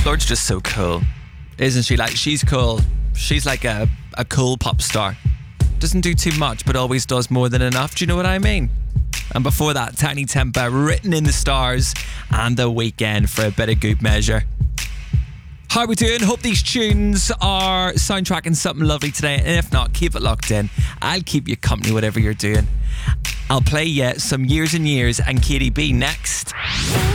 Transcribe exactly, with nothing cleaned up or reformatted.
Lord's just so cool, isn't she? Like, she's cool. She's like a, a cool pop star. Doesn't do too much, but always does more than enough. Do you know what I mean? And before that, Tiny Temper, Written in the Stars, and The Weeknd for a bit of good measure. How are we doing? Hope these tunes are soundtracking something lovely today. And if not, keep it locked in. I'll keep you company whatever you're doing. I'll play you some Years and Years and Katie B next.